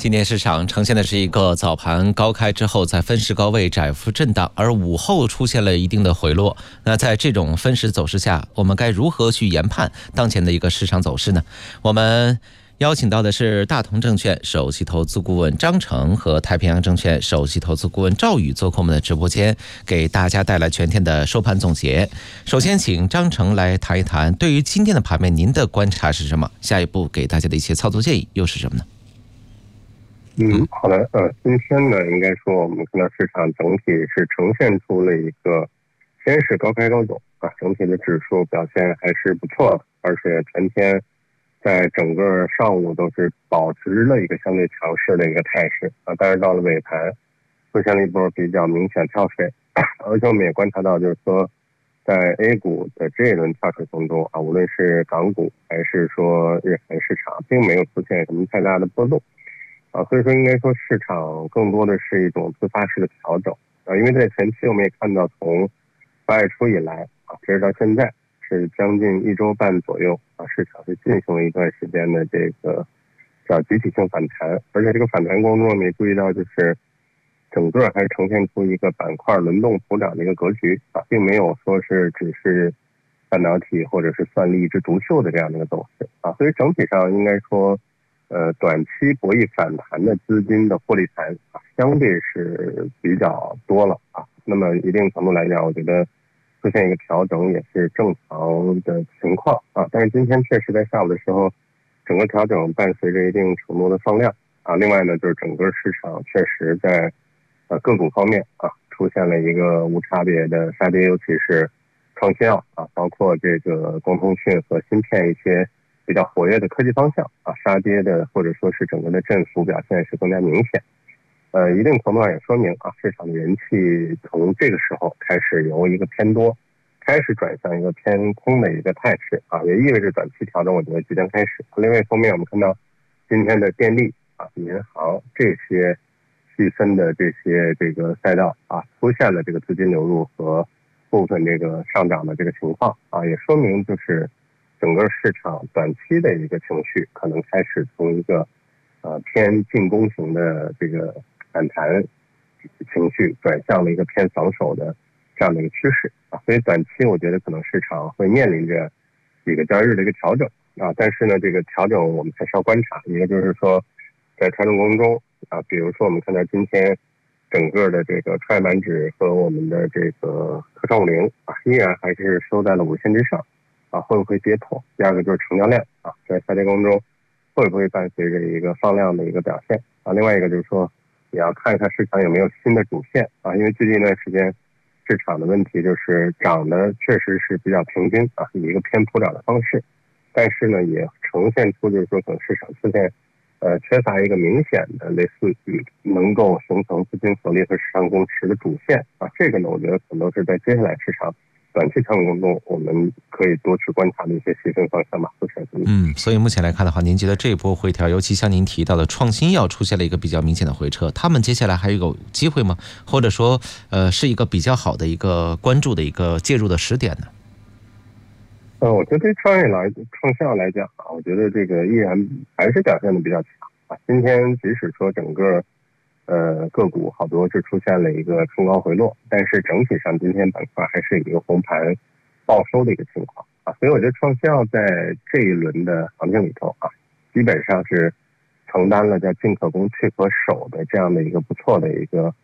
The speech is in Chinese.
今天市场呈现的是一个早盘高开之后在分时高位窄幅震荡，而午后出现了一定的回落。那在这种分时走势下，我们该如何去研判当前的一个市场走势呢？我们邀请到的是大同证券首席投资顾问张成和太平洋证券首席投资顾问赵宇做客我们的直播间，给大家带来全天的收盘总结。首先请张成来谈一谈对于今天的盘面您的观察是什么，下一步给大家的一些操作建议又是什么呢？ 好的，今天呢，应该说我们看到市场整体是呈现出了一个先是高开高走整体的指数表现还是不错的，而且全天在整个上午都是保持了一个相对强势的一个态势但是到了尾盘出现了一波比较明显跳水，而且我们也观察到，就是说在 A 股的这一轮跳水当中无论是港股还是说日韩市场，并没有出现什么太大的波动所以说应该说市场更多的是一种自发式的调整因为在前期我们也看到，从8月初以来直到现在是将近1周半左右市场是进行了一段时间的这个叫集体性反弹，而且这个反弹过程中我们也注意到，就是整个还是呈现出一个板块轮动普涨的一个格局并没有说是只是半导体或者是算力一枝独秀的这样的一个走势所以整体上应该说短期博弈反弹的资金的获利盘相对是比较多了那么一定程度来讲，我觉得出现一个调整也是正常的情况但是今天确实在下午的时候，整个调整伴随着一定程度的放量另外呢，就是整个市场确实在个股方面出现了一个无差别的杀跌，尤其是创新药包括这个光通讯和芯片一些比较活跃的科技方向杀跌的或者说是整个的振幅表现是更加明显。一定程度上也说明市场的人气从这个时候开始由一个偏多开始转向一个偏空的一个态势也意味着短期调整我觉得即将开始。另外一方面，我们看到今天的电力银行这些细分的这个赛道出现了这个资金流入和部分这个上涨的这个情况也说明就是整个市场短期的一个情绪可能开始从一个偏进攻型的这个反弹情绪转向了一个偏防守的这样的一个趋势所以短期我觉得可能市场会面临着几个交易日的一个调整但是呢，这个调整我们还是要观察，一个就是说在调整过程中比如说我们看到今天整个的这个创业板指和我们的这个科创50依然还是收在了5线之上会不会跌破？第二个就是成交量在下跌过程中会不会伴随着一个放量的一个表现另外一个就是说也要看一看市场有没有新的主线因为最近一段时间市场的问题就是涨的确实是比较平均以一个偏普涨的方式，但是呢也呈现出就是说可能市场出现缺乏一个明显的类似于能够形成资金锁力和市场共识的主线这个呢我觉得可能是在接下来市场短期调整过程中我们可以多去观察的一些细分方向吧。 所以目前来看的话，您觉得这一波回调，尤其像您提到的创新药出现了一个比较明显的回撤，他们接下来还有机会吗？或者说是一个比较好的一个关注的一个介入的时点呢？ 我觉得对创新药来讲我觉得这个依然还是表现的比较强今天即使说整个个股好多是出现了一个冲高回落，但是整体上今天板块还是一个红盘报收的一个情况所以我觉得创新药在这一轮的行情里头基本上是承担了叫进可攻退可守的这样的一个不错的一个